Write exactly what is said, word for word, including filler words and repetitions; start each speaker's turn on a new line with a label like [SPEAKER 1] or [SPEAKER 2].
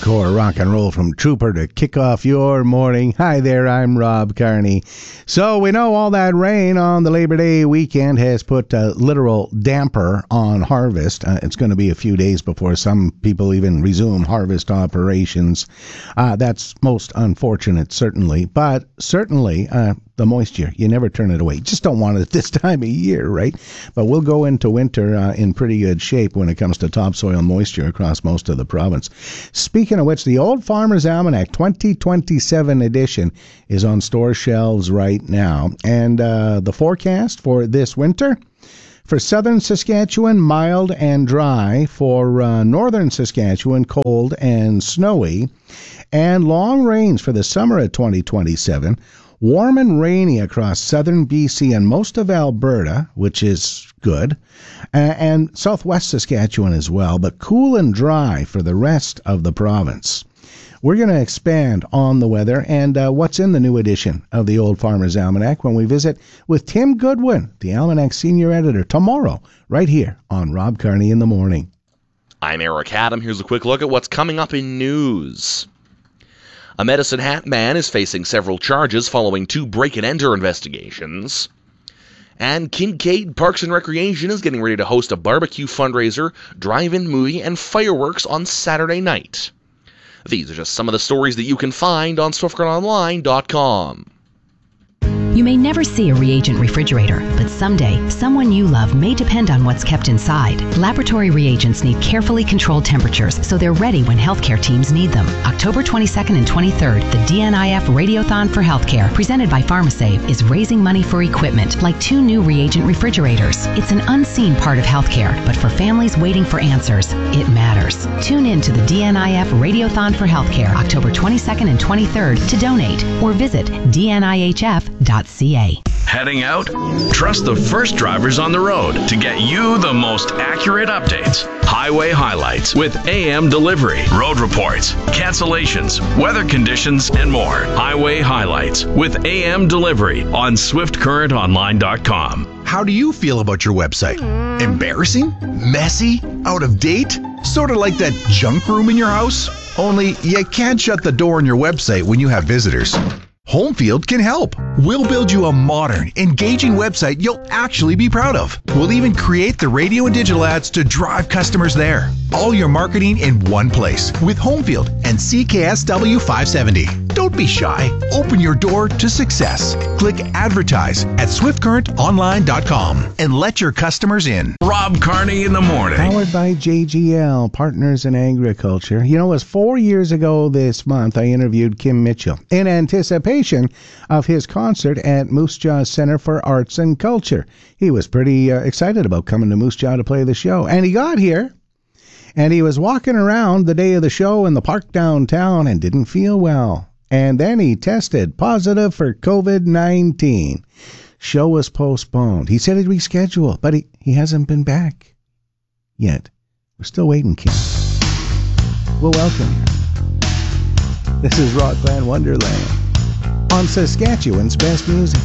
[SPEAKER 1] hardcore rock and roll from Trooper to kick off your morning. Hi there, I'm Rob Carney. So we know all that rain on the Labor Day weekend has put a literal damper on harvest. Uh, it's going to be a few days before some people even resume harvest operations. Uh, that's most unfortunate, certainly. But certainly, uh, the moisture, you never turn it away. You just don't want it this time of year, right? But we'll go into winter uh, in pretty good shape when it comes to topsoil moisture across most of the province. Speaking of which, the Old Farmer's Almanac twenty twenty-seven edition is on store shelves right now. And uh, the forecast for this winter: for southern Saskatchewan, mild and dry. For uh, northern Saskatchewan, cold and snowy. And long rains for the summer of twenty twenty-seven. Warm and rainy across southern B C and most of Alberta, which is good, and southwest Saskatchewan as well, but cool and dry for the rest of the province. We're going to expand on the weather and uh, what's in the new edition of the Old Farmer's Almanac when we visit with Tim Goodwin, the Almanac senior editor, tomorrow, right here on Rob Carney in the Morning.
[SPEAKER 2] I'm Eric Adam. Here's a quick look at what's coming up in news. A Medicine Hat man is facing several charges following two break-and-enter investigations. And Kincaid Parks and Recreation is getting ready to host a barbecue fundraiser, drive-in movie, and fireworks on Saturday night. These are just some of the stories that you can find on swift current online dot com.
[SPEAKER 3] You may never see a reagent refrigerator, but someday, someone you love may depend on what's kept inside. Laboratory reagents need carefully controlled temperatures so they're ready when healthcare teams need them. October twenty-second and twenty-third, the D N I F Radiothon for Healthcare, presented by PharmaSave, is raising money for equipment like two new reagent refrigerators. It's an unseen part of healthcare, but for families waiting for answers, it matters. Tune in to the D N I F Radiothon for Healthcare, October twenty-second and twenty-third to donate or visit D N I H F dot C A.
[SPEAKER 4] Heading out? Trust the first drivers on the road to get you the most accurate updates. Highway highlights with A M delivery, road reports, cancellations, weather conditions, and more. Highway highlights with A M delivery on swift current online dot com.
[SPEAKER 5] How do you feel about your website? Embarrassing? Messy? Out of date? Sort of like that junk room in your house? Only you can't shut the door on your website when you have visitors. Homefield can help. We'll build you a modern, engaging website you'll actually be proud of. We'll even create the radio and digital ads to drive customers there. All your marketing in one place with Homefield and C K S W five seventy. Don't be shy. Open your door to success. Click Advertise at swift current online dot com and let your customers in.
[SPEAKER 4] Rob Carney in the Morning.
[SPEAKER 1] Powered by J G L, Partners in Agriculture. You know, it was four years ago this month I interviewed Kim Mitchell in anticipation of his concert at Moose Jaw Center for Arts and Culture. He was pretty uh, excited about coming to Moose Jaw to play the show. And he got here, and he was walking around the day of the show in the park downtown and didn't feel well. And then he tested positive for covid nineteen. Show was postponed. He said he'd reschedule, but he, he hasn't been back yet. We're still waiting, Kim. We'll welcome you. This is Rockland Wonderland on Saskatchewan's Best Music.